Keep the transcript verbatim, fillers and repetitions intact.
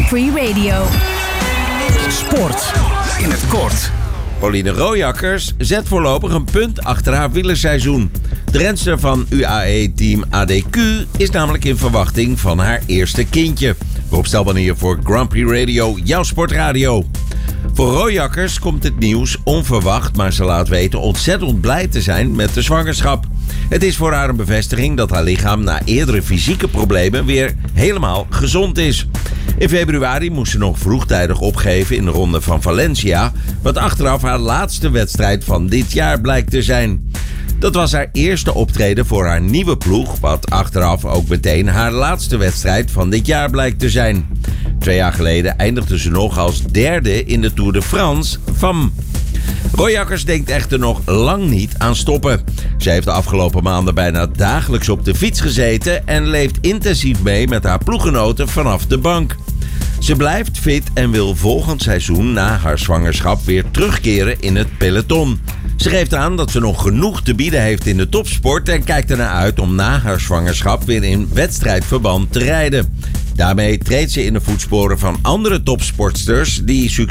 Free Radio. Sport in het kort. Pauline Rooijakkers zet voorlopig een punt achter haar wielerseizoen. De renster van U A E-team A D Q is namelijk in verwachting van haar eerste kindje. Rob Stelman hier voor Grand Prix Radio, jouw sportradio. Voor Rooijakkers komt het nieuws onverwacht, maar ze laat weten ontzettend blij te zijn met de zwangerschap. Het is voor haar een bevestiging dat haar lichaam na eerdere fysieke problemen weer helemaal gezond is. In februari moest ze nog vroegtijdig opgeven in de ronde van Valencia, wat achteraf haar laatste wedstrijd van dit jaar blijkt te zijn. Dat was haar eerste optreden voor haar nieuwe ploeg, wat achteraf ook meteen haar laatste wedstrijd van dit jaar blijkt te zijn. Twee jaar geleden eindigde ze nog als derde in de Tour de France van. Rooijakkers denkt echter nog lang niet aan stoppen. Ze heeft de afgelopen maanden bijna dagelijks op de fiets gezeten en leeft intensief mee met haar ploeggenoten vanaf de bank. Ze blijft fit en wil volgend seizoen na haar zwangerschap weer terugkeren in het peloton. Ze geeft aan dat ze nog genoeg te bieden heeft in de topsport en kijkt ernaar uit om na haar zwangerschap weer in wedstrijdverband te rijden. Daarmee treedt ze in de voetsporen van andere topsportsters die succes